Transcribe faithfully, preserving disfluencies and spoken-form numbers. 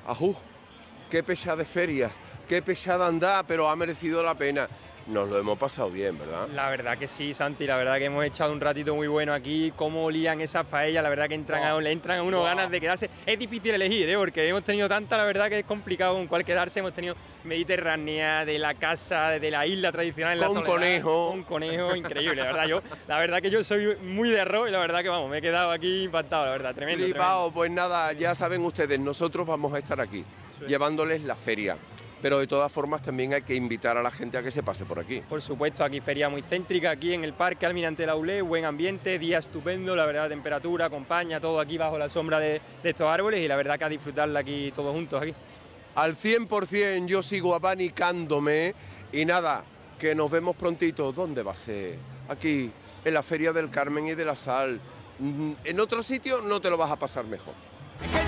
¡Ajú! ¡Qué pesada de feria! ¡Qué pesada andar! Pero ha merecido la pena. Nos lo hemos pasado bien, ¿verdad? La verdad que sí, Santi, la verdad que hemos echado un ratito muy bueno aquí, cómo olían esas paellas, la verdad que entran Wow. a, le entran a uno Wow. ganas de quedarse. Es difícil elegir, ¿eh? Porque hemos tenido tanta, la verdad que es complicado con cuál quedarse. Hemos tenido mediterránea, de la casa, de la isla tradicional en la Con Soledad, conejo. con conejo, increíble, la verdad. Yo, la verdad que yo soy muy de arroz y la verdad que vamos, me he quedado aquí impactado, la verdad, tremendo. Flipao, pues nada, ya saben ustedes, nosotros vamos a estar aquí, Sí. llevándoles la feria. Pero de todas formas también hay que invitar a la gente a que se pase por aquí. Por supuesto, aquí feria muy céntrica, aquí en el Parque Almirante Laulé, buen ambiente, día estupendo, la verdad, la temperatura acompaña, todo aquí bajo la sombra de, de estos árboles y la verdad que a disfrutarla aquí todos juntos aquí. Al cien por cien yo sigo abanicándome y nada, que nos vemos prontito. ¿Dónde va a ser? Aquí, en la Feria del Carmen y de la Sal. En otro sitio no te lo vas a pasar mejor.